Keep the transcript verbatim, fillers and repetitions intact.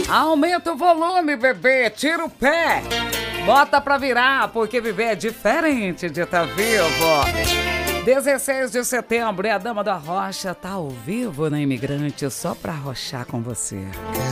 Aumenta o volume, bebê, tira o pé. Bota pra virar, porque viver é diferente de estar vivo. dezesseis de setembro, e a Dama da Rocha tá ao vivo na Imigrante, só pra arrochar com você.